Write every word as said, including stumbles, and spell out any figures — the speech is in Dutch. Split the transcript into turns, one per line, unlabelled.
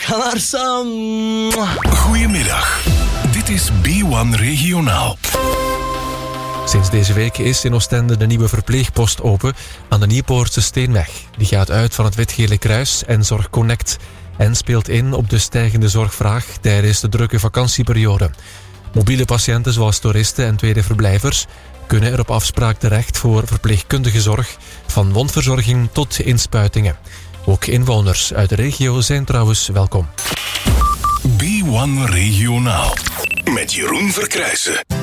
ga naar Sam.
Goedemiddag. Dit is B één Regionaal.
Sinds deze week is in Oostende de nieuwe verpleegpost open aan de Nieuwpoortse Steenweg. Die gaat uit van het Wit-Gele Kruis en Zorg Connect en speelt in op de stijgende zorgvraag tijdens de drukke vakantieperiode. Mobiele patiënten zoals toeristen en tweede verblijvers kunnen er op afspraak terecht voor verpleegkundige zorg, van wondverzorging tot inspuitingen. Ook inwoners uit de regio zijn trouwens welkom.
B één Regionaal met Jeroen Verkrijsen.